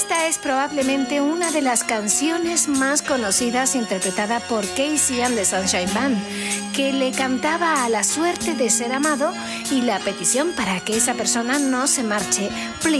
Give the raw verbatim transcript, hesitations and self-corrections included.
Esta es probablemente una de las canciones más conocidas interpretada por Casey and the Sunshine Band, que le cantaba a la suerte de ser amado y la petición para que esa persona no se marche. Please